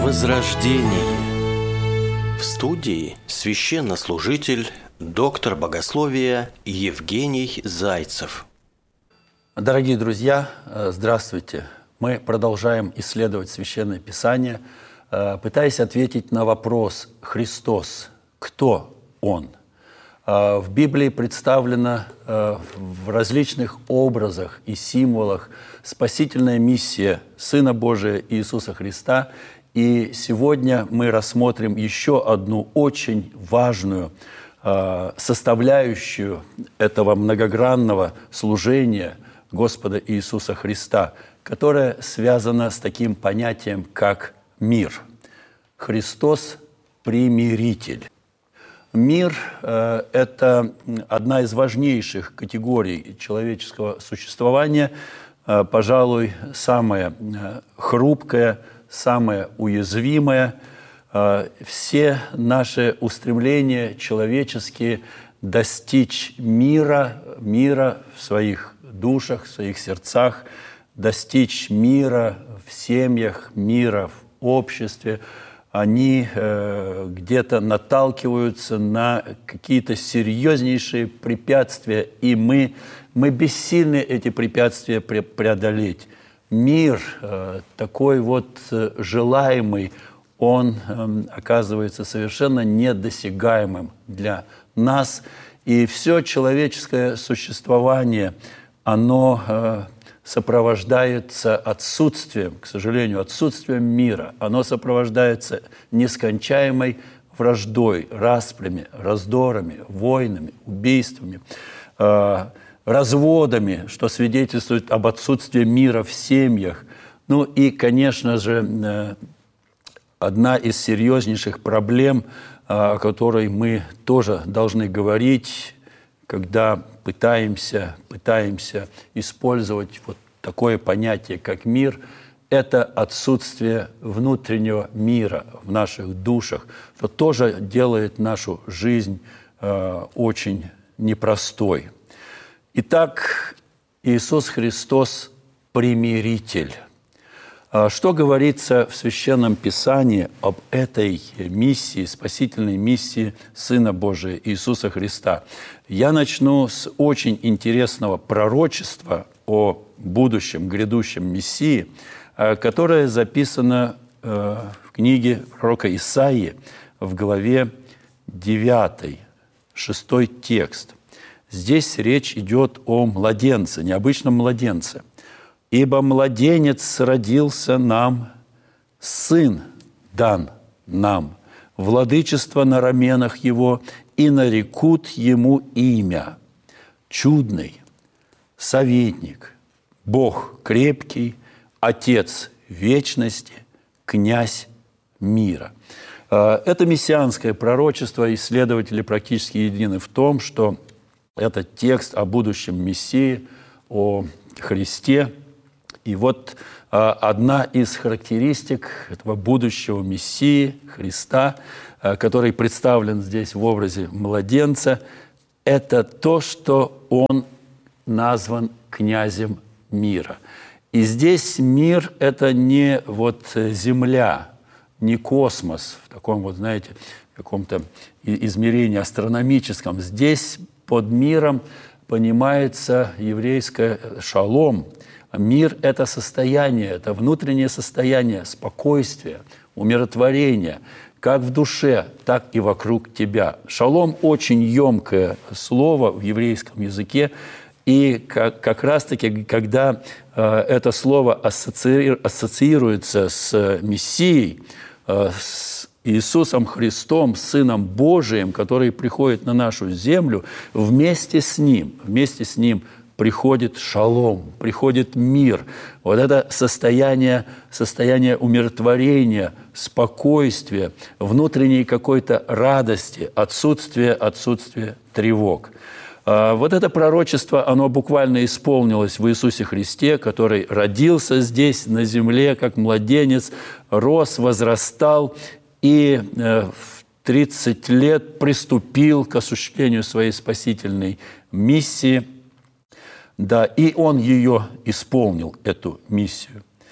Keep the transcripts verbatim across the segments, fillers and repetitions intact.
Возрождение. В студии священнослужитель, доктор богословия Евгений Зайцев. Дорогие друзья, здравствуйте! Мы продолжаем исследовать Священное Писание, пытаясь ответить на вопрос: Христос, кто Он? В Библии представлена в различных образах и символах спасительная миссия Сына Божия Иисуса Христа. И сегодня мы рассмотрим еще одну очень важную составляющую этого многогранного служения Господа Иисуса Христа, которая связана с таким понятием, как мир. Христос – примиритель. Мир э, – это одна из важнейших категорий человеческого существования, э, пожалуй, самая э, хрупкая, самая уязвимая. Э, все наши устремления человеческие достичь мира, мира в своих душах, в своих сердцах, достичь мира в семьях, мира в обществе, они э, где-то наталкиваются на какие-то серьезнейшие препятствия, и мы, мы бессильны эти препятствия пре- преодолеть. Мир э, такой вот э, желаемый, он э, оказывается совершенно недосягаемым для нас, и все человеческое существование, оно э, сопровождается отсутствием, к сожалению, отсутствием мира. Оно сопровождается нескончаемой враждой, распрями, раздорами, войнами, убийствами, э, разводами, что свидетельствует об отсутствии мира в семьях. Ну и, конечно же, э, одна из серьезнейших проблем, э, о которой мы тоже должны говорить, когда пытаемся, пытаемся использовать вот такое понятие, как мир, это отсутствие внутреннего мира в наших душах, что тоже делает нашу жизнь э, очень непростой. Итак, Иисус Христос – примиритель. Что говорится в Священном Писании об этой миссии, спасительной миссии Сына Божия Иисуса Христа? Я начну с очень интересного пророчества о будущем, грядущем Мессии, которое записано в книге пророка Исаии в главе девятой, шестой текст. Здесь речь идет о младенце, необычном младенце. «Ибо младенец родился нам, сын дан нам, владычество на раменах его, и нарекут ему имя. Чудный, советник, Бог крепкий, Отец вечности, князь мира». Это мессианское пророчество. Исследователи практически едины в том, что этот текст о будущем Мессии, о Христе. И вот э, одна из характеристик этого будущего Мессии, Христа, э, который представлен здесь в образе младенца, это то, что он назван князем мира. И здесь мир – это не вот земля, не космос в таком вот, знаете, каком-то измерении астрономическом. Здесь под миром понимается еврейское шалом. Мир – это состояние, это внутреннее состояние спокойствия, умиротворения, как в душе, так и вокруг тебя. Шалом – очень емкое слово в еврейском языке, и как, как раз-таки, когда э, это слово ассоци... ассоциируется с Мессией, э, с Иисусом Христом, Сыном Божиим, который приходит на нашу землю, вместе с Ним, вместе с Ним приходит шалом, приходит мир. Вот это состояние, состояние умиротворения, спокойствия, внутренней какой-то радости, отсутствие, отсутствие тревог. Вот это пророчество, оно буквально исполнилось в Иисусе Христе, который родился здесь, на земле, как младенец, рос, возрастал и в тридцать лет приступил к осуществлению своей спасительной миссии. Да, и он ее исполнил, эту миссию.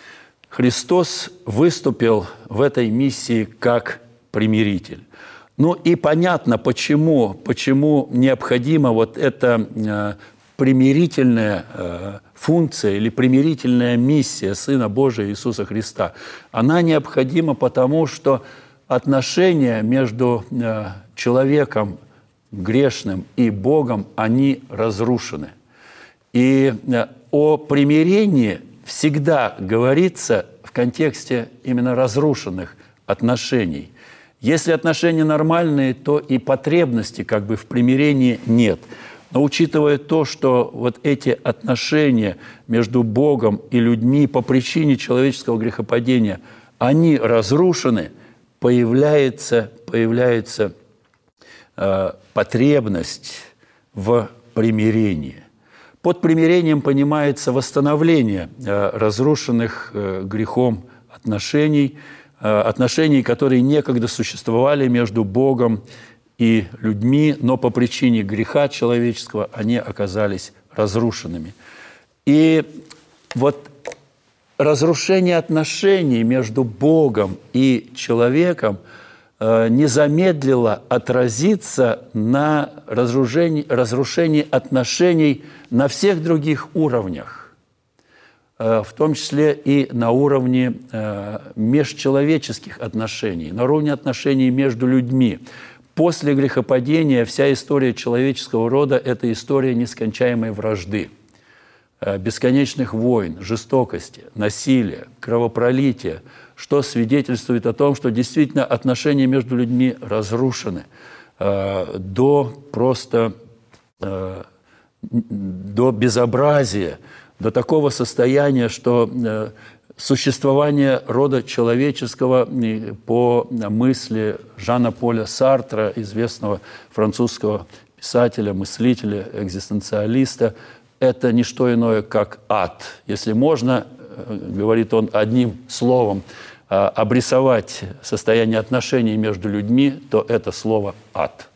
Христос выступил в этой миссии как примиритель. Ну и понятно, почему, почему необходима вот эта э, примирительная э, функция или примирительная миссия Сына Божия Иисуса Христа. Она необходима потому, что отношения между э, человеком грешным и Богом, они разрушены. И э, о примирении всегда говорится в контексте именно разрушенных отношений. Если отношения нормальные, то и потребности как бы в примирении нет. Но учитывая то, что вот эти отношения между Богом и людьми по причине человеческого грехопадения, они разрушены, появляется, появляется э, потребность в примирении. Под примирением понимается восстановление э, разрушенных э, грехом отношений, отношений, которые некогда существовали между Богом и людьми, но по причине греха человеческого они оказались разрушенными. И вот разрушение отношений между Богом и человеком не замедлило отразиться на разрушении, разрушении отношений на всех других уровнях, в том числе и на уровне межчеловеческих отношений, на уровне отношений между людьми. После грехопадения вся история человеческого рода – это история нескончаемой вражды, бесконечных войн, жестокости, насилия, кровопролития, что свидетельствует о том, что действительно отношения между людьми разрушены до просто до безобразия, до такого состояния, что существование рода человеческого, по мысли Жана Поля Сартра, известного французского писателя, мыслителя, экзистенциалиста, это не что иное, как ад. Если можно, говорит он одним словом, обрисовать состояние отношений между людьми, то это слово «ад».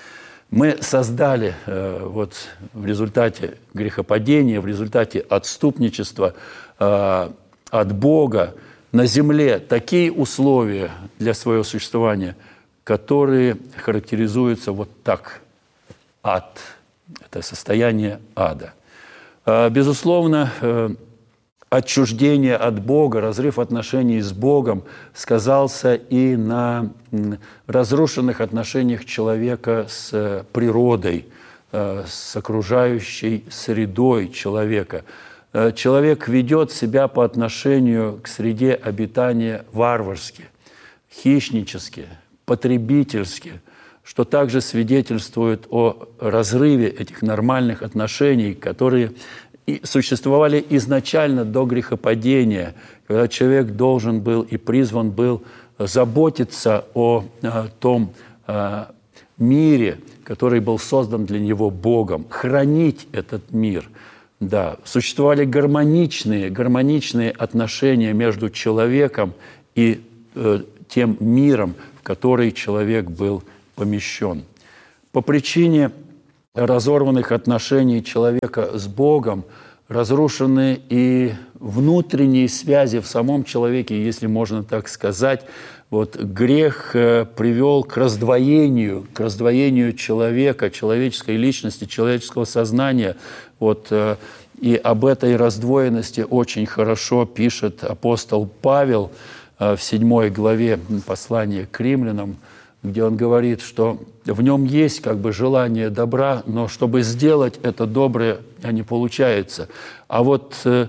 Мы создали э, вот, в результате грехопадения, в результате отступничества э, от Бога на земле такие условия для своего существования, которые характеризуются вот так. Ад. Это состояние ада. Э, безусловно, э, отчуждение от Бога, разрыв отношений с Богом сказался и на разрушенных отношениях человека с природой, с окружающей средой человека. Человек ведет себя по отношению к среде обитания варварски, хищнически, потребительски, что также свидетельствует о разрыве этих нормальных отношений, которые и существовали изначально до грехопадения, когда человек должен был и призван был заботиться о, о том о мире, который был создан для него Богом, хранить этот мир. Да, существовали гармоничные, гармоничные отношения между человеком и э, тем миром, в который человек был помещен. По причине разорванных отношений человека с Богом разрушены и внутренние связи в самом человеке, если можно так сказать. Вот грех привел к раздвоению, к раздвоению человека, человеческой личности, человеческого сознания. Вот, и об этой раздвоенности очень хорошо пишет апостол Павел в седьмой главе послания к римлянам, где он говорит, что в нем есть как бы желание добра, но чтобы сделать это доброе, не получается. А вот э,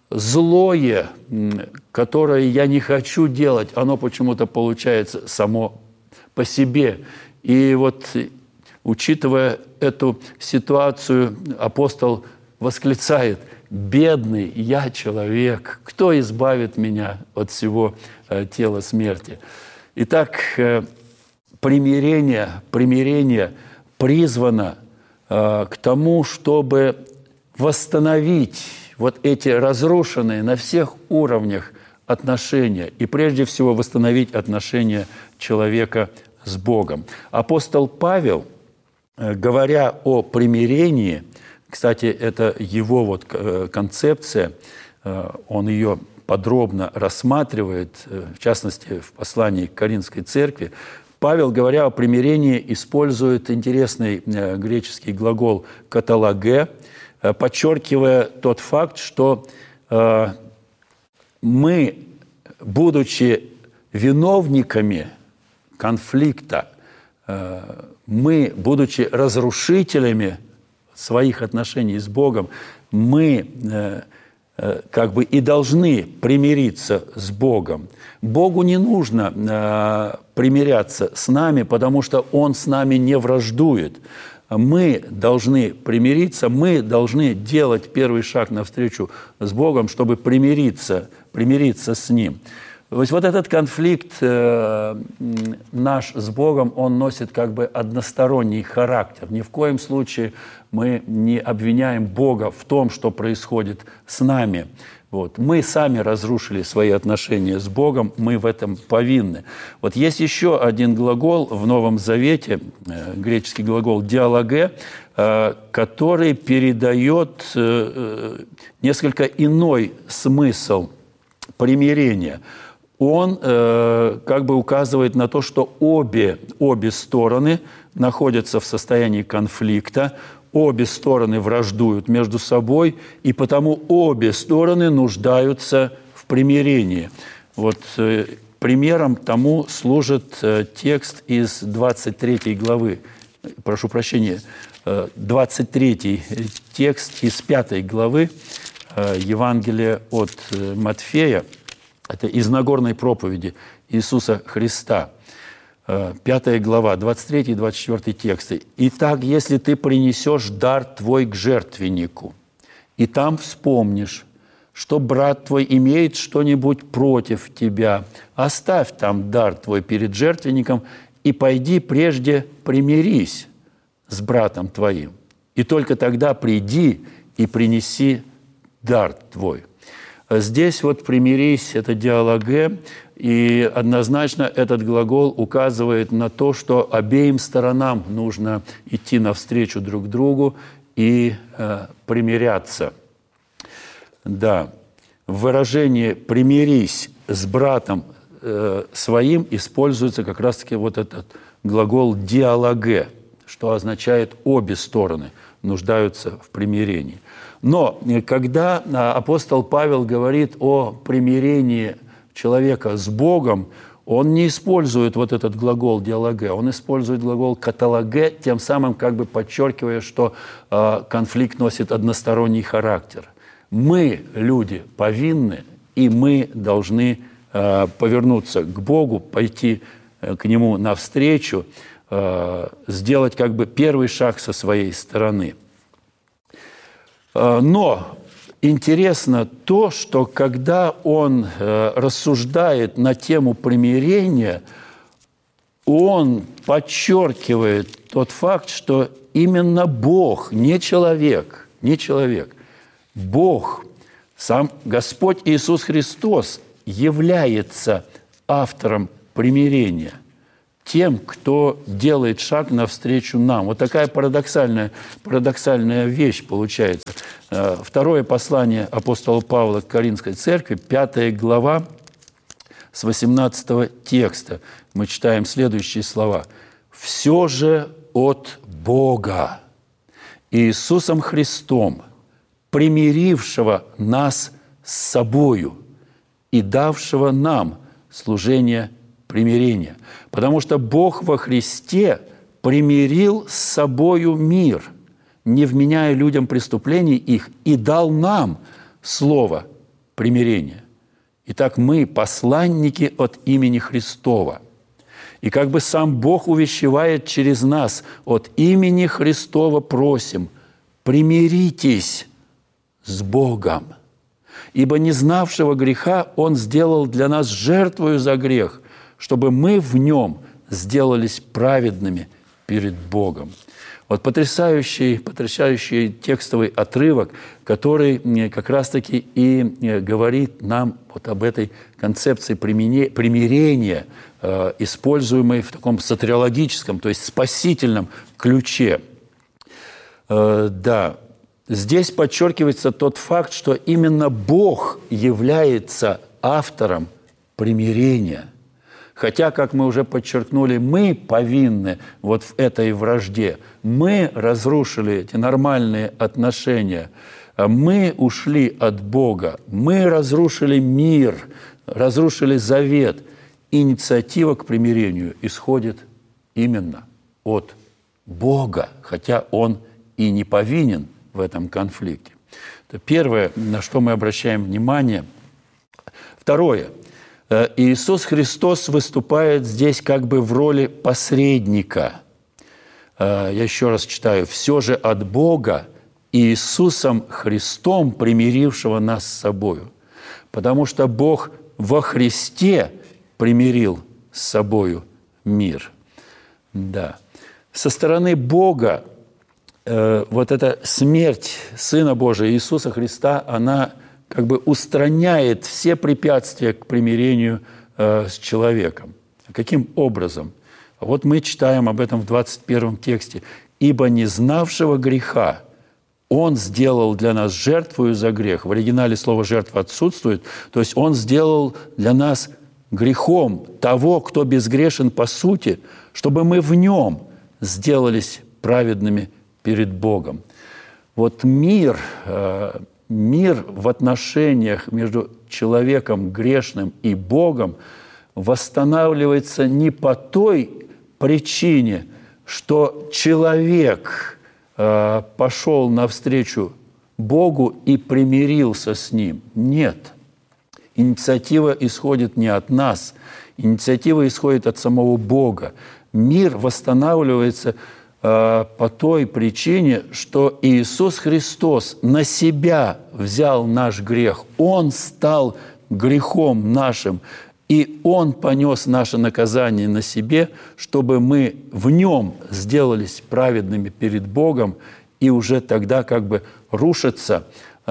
злое, которое я не хочу делать, оно почему-то получается само по себе. И вот, учитывая эту ситуацию, апостол восклицает: «Бедный я человек, кто избавит меня от всего э, тела смерти?» Итак, э, Примирение, примирение призвано э, к тому, чтобы восстановить вот эти разрушенные на всех уровнях отношения и прежде всего восстановить отношения человека с Богом. Апостол Павел, э, говоря о примирении, кстати, это его вот концепция, э, он ее подробно рассматривает, в частности, в послании к Коринфской церкви, Павел, говоря о примирении, использует интересный греческий глагол «каталаге», подчеркивая тот факт, что мы, будучи виновниками конфликта, мы, будучи разрушителями своих отношений с Богом, мы как бы и должны примириться с Богом. Богу не нужно примиряться с нами, потому что Он с нами не враждует. Мы должны примириться, мы должны делать первый шаг навстречу с Богом, чтобы примириться, примириться с Ним. То есть вот этот конфликт э, наш с Богом, он носит как бы односторонний характер. Ни в коем случае мы не обвиняем Бога в том, что происходит с нами. Вот. Мы сами разрушили свои отношения с Богом, мы в этом повинны. Вот есть еще один глагол в Новом Завете, э, греческий глагол «диалоге», э, который передает э, несколько иной смысл примирения. Он э, как бы указывает на то, что обе, обе стороны находятся в состоянии конфликта, обе стороны враждуют между собой, и потому обе стороны нуждаются в примирении. Вот э, примером тому служит э, текст из двадцать третьей главы, прошу прощения, э, двадцать третий текст из пятой главы э, Евангелия от э, Матфея. Это из Нагорной проповеди Иисуса Христа, пятая глава, двадцать третий и двадцать четвёртый тексты. «Итак, если ты принесешь дар твой к жертвеннику, и там вспомнишь, что брат твой имеет что-нибудь против тебя, оставь там дар твой перед жертвенником и пойди прежде примирись с братом твоим, и только тогда приди и принеси дар твой». Здесь вот «примирись» – это диалоге, и однозначно этот глагол указывает на то, что обеим сторонам нужно идти навстречу друг другу и э, примиряться. Да, в выражении «примирись с братом э, своим» используется как раз-таки вот этот глагол «диалоге», что означает «обе стороны нуждаются в примирении». Но когда апостол Павел говорит о примирении человека с Богом, он не использует вот этот глагол «диалоге», он использует глагол «каталаге», тем самым как бы подчеркивая, что э, конфликт носит односторонний характер. Мы, люди, повинны, и мы должны э, повернуться к Богу, пойти э, к Нему навстречу, э, сделать как бы первый шаг со своей стороны. Но интересно то, что когда он рассуждает на тему примирения, он подчеркивает тот факт, что именно Бог, не человек, не человек, Бог, сам Господь Иисус Христос является автором примирения, тем, кто делает шаг навстречу нам. Вот такая парадоксальная, парадоксальная вещь получается. Второе послание апостола Павла к Коринфской церкви, пятая глава, с восемнадцатого текста. Мы читаем следующие слова. «Все же от Бога, Иисусом Христом, примирившего нас с собою и давшего нам служение примирения. Потому что Бог во Христе примирил с собою мир, не вменяя людям преступлений их, и дал нам слово примирения. Итак, мы посланники от имени Христова. И как бы сам Бог увещевает через нас, от имени Христова просим, примиритесь с Богом. Ибо не знавшего греха Он сделал для нас жертвою за грех, чтобы мы в Нем сделались праведными перед Богом». Вот потрясающий, потрясающий текстовый отрывок, который как раз-таки и говорит нам вот об этой концепции примирения, используемой в таком сотриологическом, то есть спасительном ключе. Да, здесь подчеркивается тот факт, что именно Бог является автором примирения. Хотя, как мы уже подчеркнули, мы повинны вот в этой вражде. Мы разрушили эти нормальные отношения. Мы ушли от Бога. Мы разрушили мир, разрушили завет. Инициатива к примирению исходит именно от Бога, хотя Он и не повинен в этом конфликте. Это первое, на что мы обращаем внимание. Второе. Иисус Христос выступает здесь как бы в роли посредника. Я еще раз читаю. «Все же от Бога, Иисусом Христом, примирившего нас с собою». Потому что Бог во Христе примирил с собою мир. Да. Со стороны Бога э, вот эта смерть Сына Божия Иисуса Христа, она как бы устраняет все препятствия к примирению э, с человеком. Каким образом? Вот мы читаем об этом в двадцать первом тексте. «Ибо не знавшего греха Он сделал для нас жертвою за грех». В оригинале слово «жертва» отсутствует. То есть Он сделал для нас грехом того, кто безгрешен по сути, чтобы мы в Нем сделались праведными перед Богом. Вот мир... Э, Мир в отношениях между человеком грешным и Богом восстанавливается не по той причине, что человек э, пошел навстречу Богу и примирился с Ним. Нет. Инициатива исходит не от нас. Инициатива исходит от самого Бога. Мир восстанавливается по той причине, что Иисус Христос на себя взял наш грех. Он стал грехом нашим, и Он понес наше наказание на себе, чтобы мы в Нем сделались праведными перед Богом, и уже тогда как бы рушится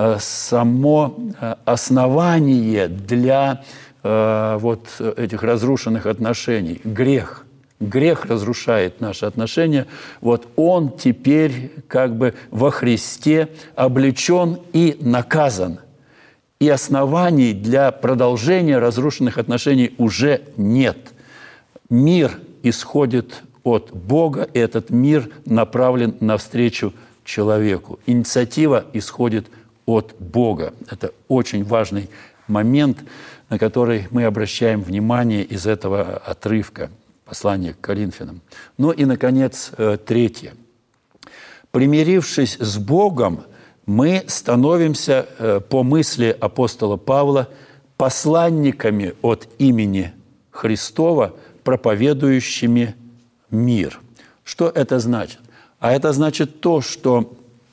само основание для вот этих разрушенных отношений – грех. Грех разрушает наши отношения. Вот он теперь как бы во Христе облечен и наказан. И оснований для продолжения разрушенных отношений уже нет. Мир исходит от Бога, и этот мир направлен навстречу человеку. Инициатива исходит от Бога. Это очень важный момент, на который мы обращаем внимание из этого отрывка. Послание к Коринфянам. Ну и, наконец, третье. Примирившись с Богом, мы становимся, по мысли апостола Павла, посланниками от имени Христова, проповедующими мир. Что это значит? А это значит то, что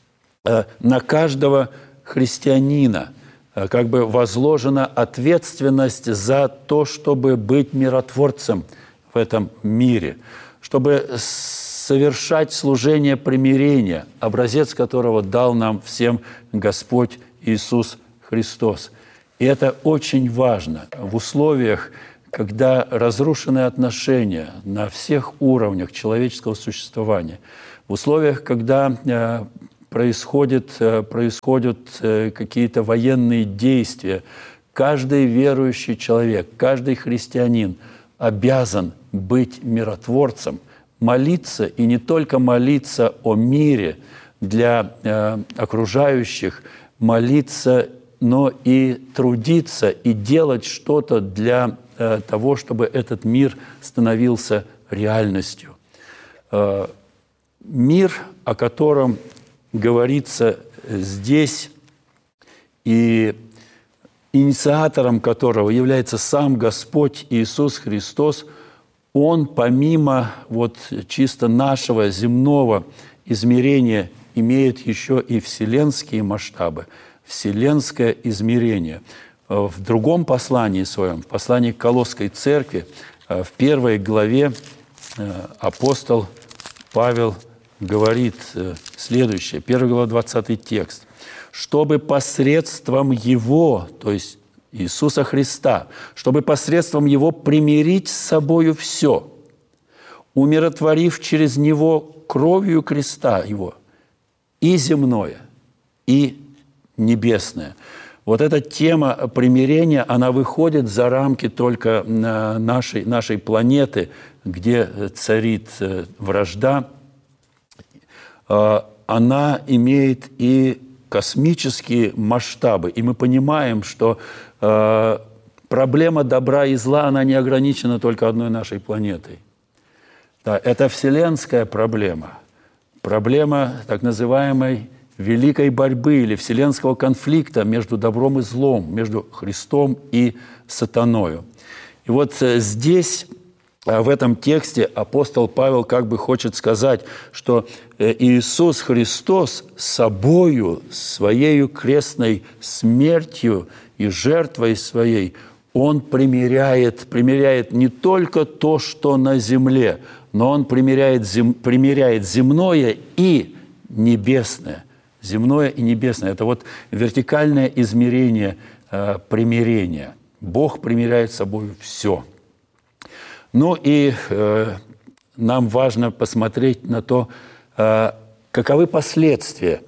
на каждого христианина как бы возложена ответственность за то, чтобы быть миротворцем в этом мире, чтобы совершать служение примирения, образец которого дал нам всем Господь Иисус Христос. И это очень важно в условиях, когда разрушены отношения на всех уровнях человеческого существования, в условиях, когда происходят, происходят какие-то военные действия, каждый верующий человек, каждый христианин обязан быть миротворцем, молиться, и не только молиться о мире для э, окружающих, молиться, но и трудиться, и делать что-то для э, того, чтобы этот мир становился реальностью. Э, мир, о котором говорится здесь, и инициатором которого является сам Господь Иисус Христос, Он помимо вот чисто нашего земного измерения имеет еще и вселенские масштабы, вселенское измерение. В другом послании своем, в послании к Колосской церкви, в первой главе апостол Павел говорит следующее, первая глава, двадцатый текст. «Чтобы посредством Его, то есть Иисуса Христа, чтобы посредством Его примирить с собою все, умиротворив через Него кровью креста Его и земное, и небесное. Вот эта тема примирения, она выходит за рамки только нашей, нашей планеты, где царит вражда. Она имеет и космические масштабы. И мы понимаем, что проблема добра и зла, она не ограничена только одной нашей планетой. Да, это вселенская проблема. Проблема так называемой великой борьбы или вселенского конфликта между добром и злом, между Христом и сатаною. И вот здесь, в этом тексте, апостол Павел как бы хочет сказать, что Иисус Христос собою, своею крестной смертью и жертвой своей, Он примиряет, примиряет не только то, что на земле, но Он примиряет, зем, примиряет земное и небесное. Земное и небесное – это вот вертикальное измерение э, примирения. Бог примиряет с собой все. Ну и э, нам важно посмотреть на то, э, каковы последствия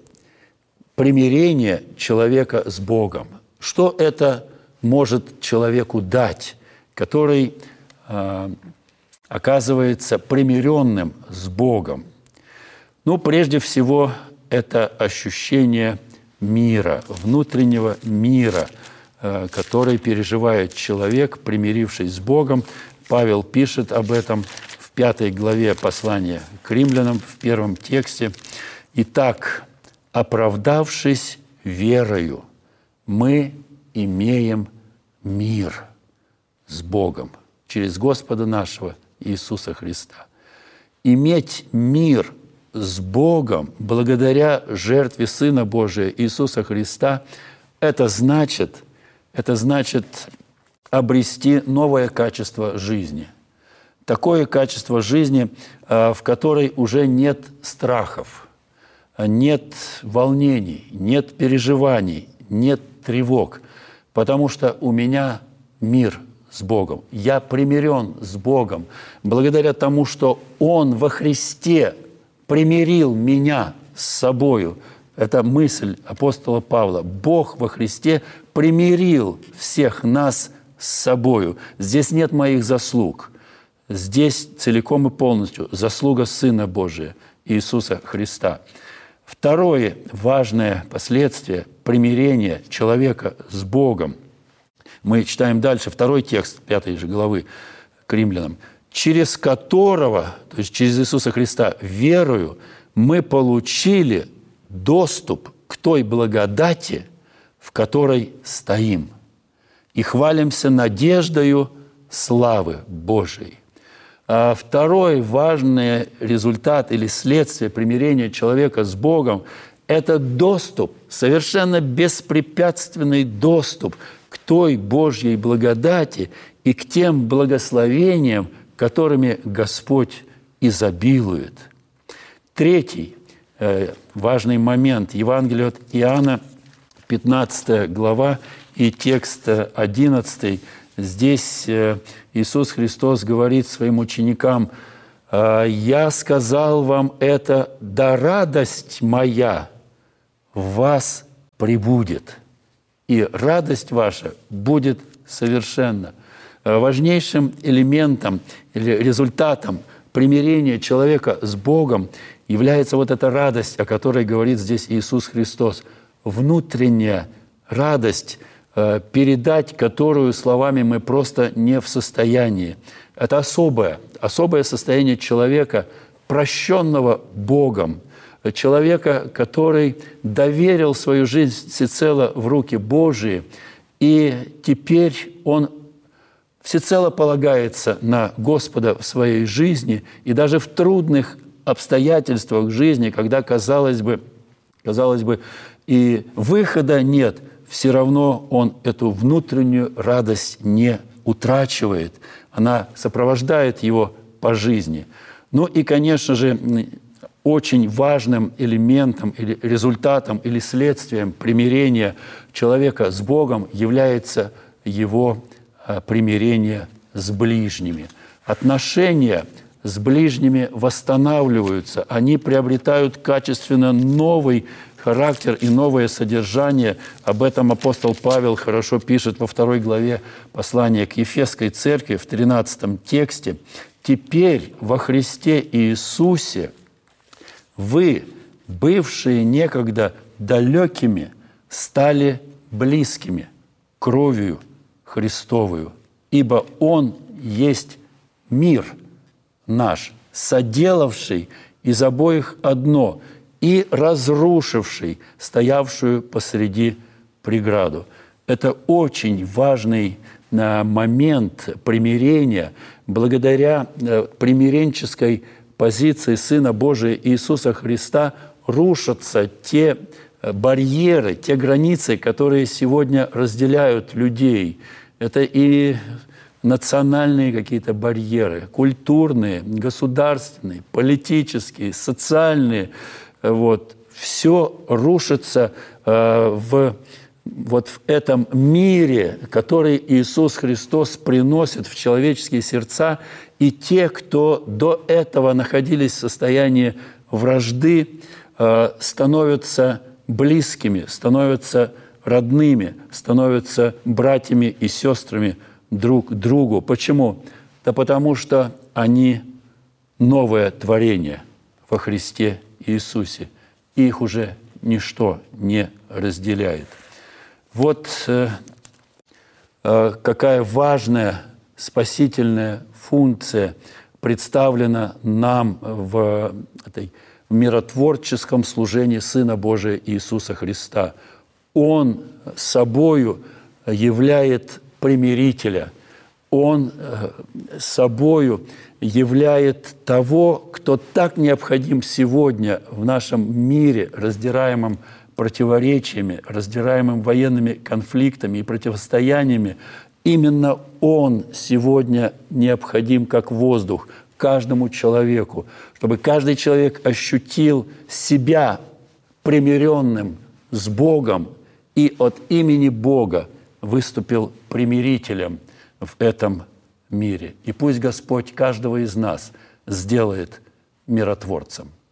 примирения человека с Богом. Что это может человеку дать, который э, оказывается примиренным с Богом? Ну, прежде всего, это ощущение мира, внутреннего мира, который переживает человек, примирившись с Богом. Павел пишет об этом в пятой главе послания к римлянам, в первом тексте. «Итак, оправдавшись верою, мы имеем мир с Богом через Господа нашего Иисуса Христа». Иметь мир с Богом благодаря жертве Сына Божия Иисуса Христа, это значит, это значит обрести новое качество жизни. Такое качество жизни, в которой уже нет страхов, нет волнений, нет переживаний, нет тревог, потому что у меня мир с Богом. Я примирен с Богом благодаря тому, что Он во Христе примирил меня с собою. Это мысль апостола Павла. Бог во Христе примирил всех нас с собою. Здесь нет моих заслуг. Здесь целиком и полностью заслуга Сына Божия, Иисуса Христа. Второе важное последствие примирения человека с Богом. Мы читаем дальше второй текст пятой же главы к римлянам. «Через которого, то есть через Иисуса Христа, верою, мы получили доступ к той благодати, в которой стоим, и хвалимся надеждою славы Божией». А второй важный результат или следствие примирения человека с Богом – это доступ, совершенно беспрепятственный доступ к той Божьей благодати и к тем благословениям, которыми Господь изобилует. Третий э, важный момент. Евангелие от Иоанна, пятнадцатая глава и текст одиннадцатый. Здесь э, Иисус Христос говорит своим ученикам: «Я сказал вам это, да радость моя в вас пребудет, и радость ваша будет совершенна». Важнейшим элементом или результатом примирения человека с Богом является вот эта радость, о которой говорит здесь Иисус Христос. Внутренняя радость, передать которую словами мы просто не в состоянии. Это особое, особое состояние человека, прощенного Богом, человека, который доверил свою жизнь всецело в руки Божии, и теперь он всецело полагается на Господа в своей жизни, и даже в трудных обстоятельствах жизни, когда, казалось бы, казалось бы, и выхода нет, все равно он эту внутреннюю радость не утрачивает. Она сопровождает его по жизни. Ну и, конечно же, очень важным элементом или результатом или следствием примирения человека с Богом является его примирение с ближними. Отношения с ближними восстанавливаются, они приобретают качественно новый характер и новое содержание. Об этом апостол Павел хорошо пишет во второй главе послания к Ефесской церкви в тринадцатом тексте. «Теперь во Христе Иисусе вы, бывшие некогда далекими, стали близкими кровью Христовую, ибо Он есть мир наш, соделавший из обоих одно и разрушивший стоявшую посреди преграду». Это очень важный момент примирения. Благодаря примиренческой позиции Сына Божия Иисуса Христа рушатся те барьеры, те границы, которые сегодня разделяют людей. Это и национальные какие-то барьеры, культурные, государственные, политические, социальные. Вот. Все рушится э, в, вот в этом мире, который Иисус Христос приносит в человеческие сердца. И те, кто до этого находились в состоянии вражды, э, становятся близкими, становятся родными, становятся братьями и сестрами друг другу. Почему? Да потому что они новое творение во Христе Иисусе. И их уже ничто не разделяет. Вот э, э, какая важная спасительная функция представлена нам в этой миротворческом служении Сына Божия Иисуса Христа. Он собою являет примирителя. Он собою являет того, кто так необходим сегодня в нашем мире, раздираемом противоречиями, раздираемым военными конфликтами и противостояниями. Именно Он сегодня необходим как воздух каждому человеку, чтобы каждый человек ощутил себя примиренным с Богом и от имени Бога выступил примирителем в этом мире. И пусть Господь каждого из нас сделает миротворцем.